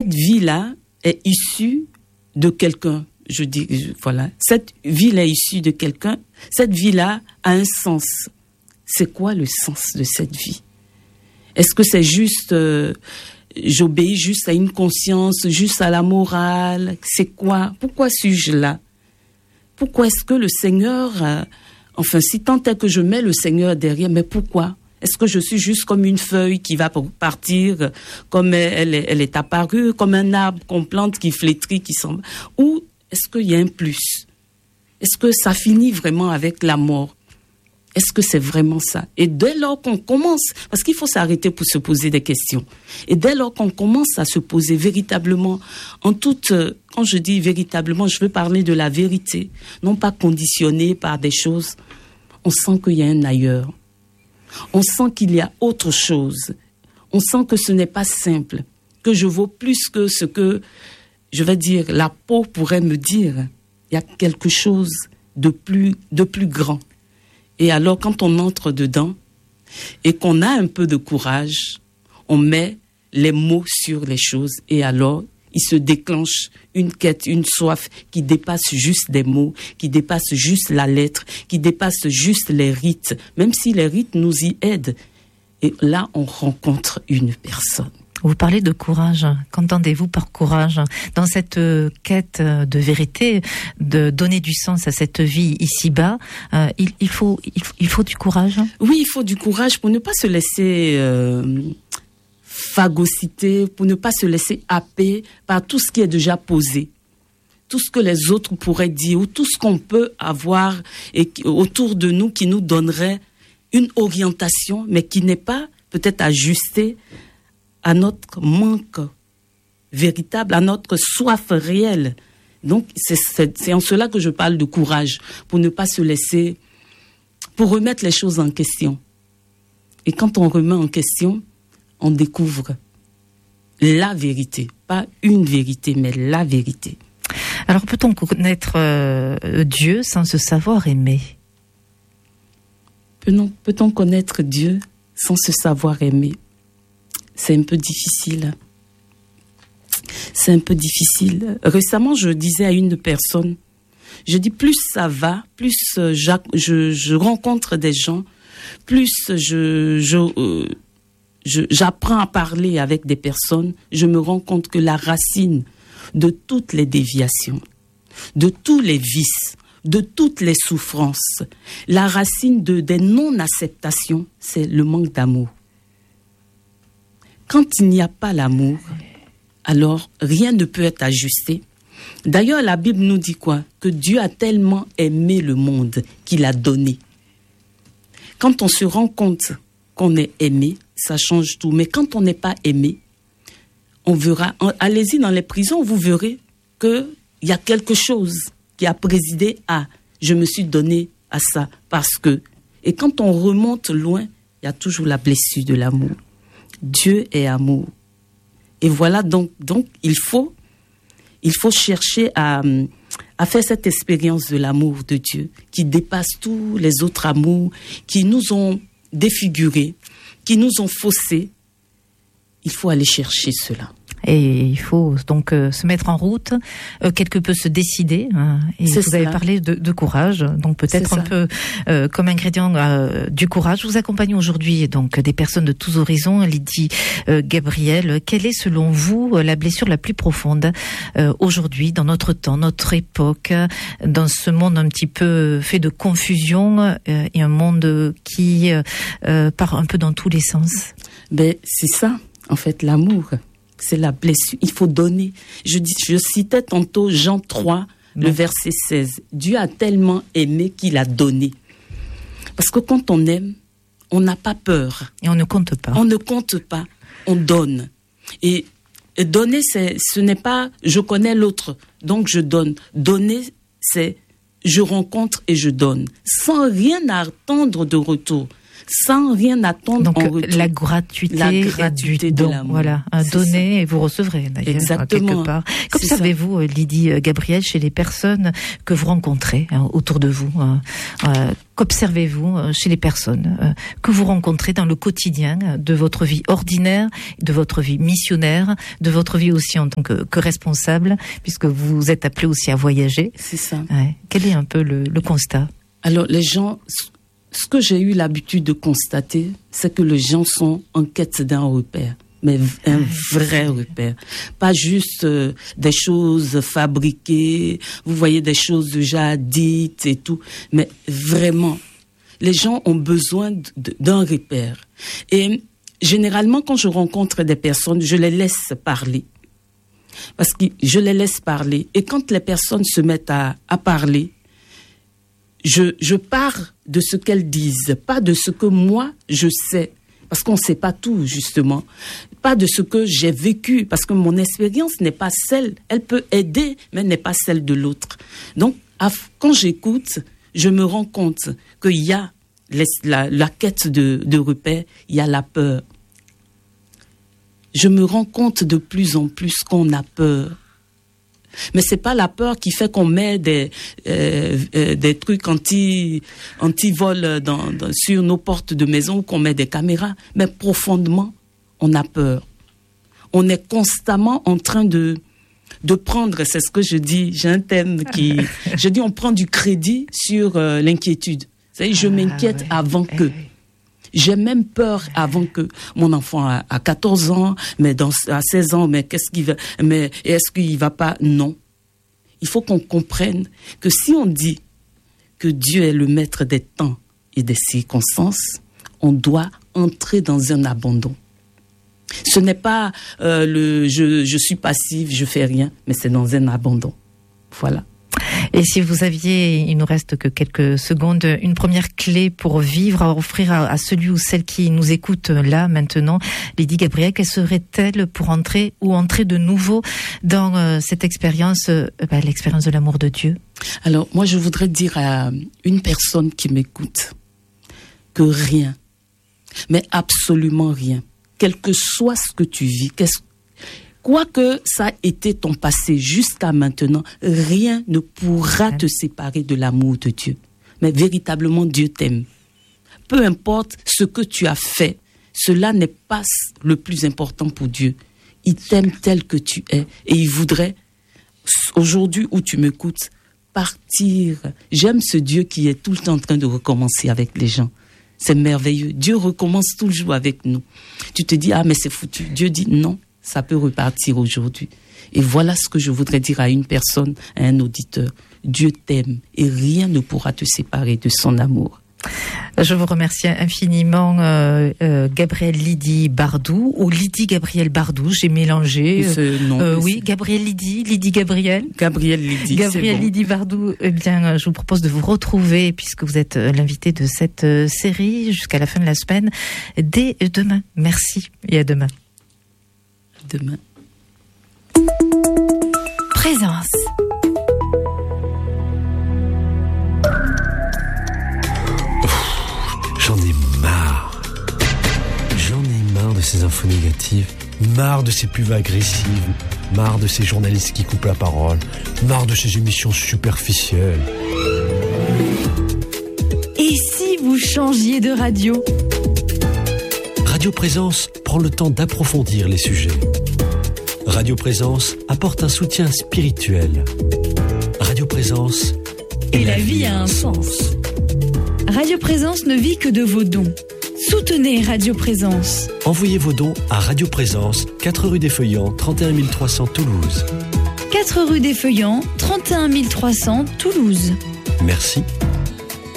cette vie-là est issue de quelqu'un. Je dis, voilà, cette vie-là est issue de quelqu'un. Cette vie-là a un sens. C'est quoi le sens de cette vie? Est-ce que c'est juste, j'obéis juste à une conscience, juste à la morale? C'est quoi? Pourquoi suis-je là? Pourquoi est-ce que le Seigneur, enfin, si tant est que je mets le Seigneur derrière, mais pourquoi? Est-ce que je suis juste comme une feuille qui va partir, comme elle est apparue, comme un arbre qu'on plante qui flétrit, qui s'en va? Ou est-ce qu'il y a un plus? Est-ce que ça finit vraiment avec la mort? Est-ce que c'est vraiment ça? Et dès lors qu'on commence, parce qu'il faut s'arrêter pour se poser des questions, et dès lors qu'on commence à se poser véritablement, quand je dis véritablement, je veux parler de la vérité, non pas conditionnée par des choses, on sent qu'il y a un ailleurs. On sent qu'il y a autre chose. On sent que ce n'est pas simple, que je vaux plus que ce que, je vais dire, la peau pourrait me dire. Il y a quelque chose de plus grand. Et alors, quand on entre dedans et qu'on a un peu de courage, on met les mots sur les choses et alors, il se déclenche une quête, une soif qui dépasse juste des mots, qui dépasse juste la lettre, qui dépasse juste les rites, même si les rites nous y aident. Et là, on rencontre une personne. Vous parlez de courage. Qu'entendez-vous par courage? Dans cette quête de vérité, de donner du sens à cette vie ici-bas, il faut du courage? Oui, il faut du courage pour ne pas se laisser phagocyter, pour ne pas se laisser happer par tout ce qui est déjà posé. Tout ce que les autres pourraient dire, ou tout ce qu'on peut avoir autour de nous qui nous donnerait une orientation, mais qui n'est pas peut-être ajustée à notre manque véritable, à notre soif réelle. Donc, c'est en cela que je parle de courage, pour ne pas se laisser, pour remettre les choses en question. Et quand on remet en question, on découvre la vérité. Pas une vérité, mais la vérité. Alors, peut-on connaître Dieu sans se savoir aimer? Peut-on connaître Dieu sans se savoir aimer? C'est un peu difficile. C'est un peu difficile. Récemment, je disais à une personne, je dis plus ça va, plus je rencontre des gens, plus j'apprends à parler avec des personnes, je me rends compte que la racine de toutes les déviations, de tous les vices, de toutes les souffrances, la racine des non-acceptations, c'est le manque d'amour. Quand il n'y a pas l'amour, alors rien ne peut être ajusté. D'ailleurs, la Bible nous dit quoi? Que Dieu a tellement aimé le monde qu'il a donné. Quand on se rend compte qu'on est aimé, ça change tout. Mais quand on n'est pas aimé, on verra, allez-y dans les prisons, vous verrez qu'il y a quelque chose qui a présidé à « je me suis donné à ça parce que ». Et quand on remonte loin, il y a toujours la blessure de l'amour. Dieu est amour. Et voilà, donc il faut chercher à faire cette expérience de l'amour de Dieu qui dépasse tous les autres amours qui nous ont défigurés, qui nous ont faussés. Il faut aller chercher cela. Et il faut donc se mettre en route, quelque peu se décider. Et vous avez parlé de courage, donc peut-être un peu comme ingrédient du courage. Vous accompagnez aujourd'hui donc des personnes de tous horizons. Lydie Gabriel, quelle est selon vous la blessure la plus profonde aujourd'hui, dans notre temps, notre époque, dans ce monde un petit peu fait de confusion et un monde qui part un peu dans tous les sens? Ben, c'est ça, en fait, l'amour. C'est la blessure. Il faut donner. Je citais tantôt Jean 3, le verset 16. Dieu a tellement aimé qu'il a donné. Parce que quand on aime, on n'a pas peur. Et on ne compte pas. On ne compte pas. On donne. Et donner, ce n'est pas je connais l'autre, donc je donne. Donner, c'est je rencontre et je donne. Sans rien attendre de retour. sans rien attendre. Donc la gratuité de don, l'amour. Voilà, donnez et vous recevrez d'ailleurs. Exactement. Quelque part. Qu'observez-vous, Lydie Gabriel, chez les personnes que vous rencontrez autour de vous? Qu'observez-vous chez les personnes que vous rencontrez dans le quotidien de votre vie ordinaire, de votre vie missionnaire, de votre vie aussi en tant que responsable, puisque vous êtes appelé aussi à voyager? C'est ça. Quel est un peu le constat? Alors, les gens, ce que j'ai eu l'habitude de constater, c'est que les gens sont en quête d'un repère. Mais un vrai repère. Pas juste des choses fabriquées, vous voyez des choses déjà dites et tout, mais vraiment, les gens ont besoin d'un repère. Et généralement, quand je rencontre des personnes, je les laisse parler. Parce que je les laisse parler. Et quand les personnes se mettent à parler, je pars de ce qu'elles disent, pas de ce que moi, je sais. Parce qu'on ne sait pas tout, justement. Pas de ce que j'ai vécu, parce que mon expérience n'est pas celle, elle peut aider, mais n'est pas celle de l'autre. Donc, quand j'écoute, je me rends compte qu'il y a la quête de repères, il y a la peur. Je me rends compte de plus en plus qu'on a peur. Mais c'est pas la peur qui fait qu'on met des trucs anti-vol sur nos portes de maison ou qu'on met des caméras. Mais profondément, on a peur. On est constamment en train de prendre, c'est ce que je dis, j'ai un thème je dis on prend du crédit sur l'inquiétude. C'est-à-dire, je m'inquiète avant que. J'ai même peur avant que mon enfant a 14 ans, mais à 16 ans, mais est-ce qu'il va pas? Non. Il faut qu'on comprenne que si on dit que Dieu est le maître des temps et des circonstances, on doit entrer dans un abandon. Ce n'est pas je suis passif, je fais rien, mais c'est dans un abandon. Voilà. Et si vous aviez, il nous reste que quelques secondes, une première clé pour vivre, à offrir à celui ou celle qui nous écoute là, maintenant, Lydie Gabriel, quelle serait-elle pour entrer de nouveau dans cette expérience, l'expérience de l'amour de Dieu? Alors, moi, je voudrais dire à une personne qui m'écoute que rien, mais absolument rien, quel que soit ce que tu vis, quoi que ça a été ton passé jusqu'à maintenant, rien ne pourra te séparer de l'amour de Dieu. Mais véritablement, Dieu t'aime. Peu importe ce que tu as fait, cela n'est pas le plus important pour Dieu. Il t'aime tel que tu es et il voudrait, aujourd'hui où tu m'écoutes, partir. J'aime ce Dieu qui est tout le temps en train de recommencer avec les gens. C'est merveilleux. Dieu recommence toujours avec nous. Tu te dis, mais c'est foutu. Dieu dit non. Ça peut repartir aujourd'hui. Et voilà ce que je voudrais dire à une personne, à un auditeur. Dieu t'aime et rien ne pourra te séparer de son amour. Je vous remercie infiniment, Gabriel Lydie Bardou, ou Lydie Gabriel Bardou, j'ai mélangé. Oui, Gabriel Lydie Gabriel. Gabriel Lydie Bardou, eh bien, je vous propose de vous retrouver, puisque vous êtes l'invité de cette série, jusqu'à la fin de la semaine, dès demain. Merci et à demain. Demain. Présence. J'en ai marre. J'en ai marre de ces infos négatives, marre de ces pubs agressives, marre de ces journalistes qui coupent la parole, marre de ces émissions superficielles. Et si vous changiez de radio ? Radio Présence prend le temps d'approfondir les sujets. Radio Présence apporte un soutien spirituel. Radio Présence et la vie a un sens. Radio Présence ne vit que de vos dons. Soutenez Radio Présence. Envoyez vos dons à Radio Présence, 4 rue des Feuillants, 31 300 Toulouse. 4 rue des Feuillants, 31 300 Toulouse. Merci.